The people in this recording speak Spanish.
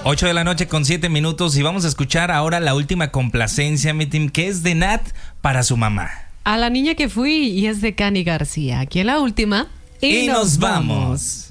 8 de la noche con 7 minutos y vamos a escuchar ahora la última complacencia, mi team, que es de Nat para su mamá. A la niña que fui y es de Cani García. Aquí en la última. Y nos vamos.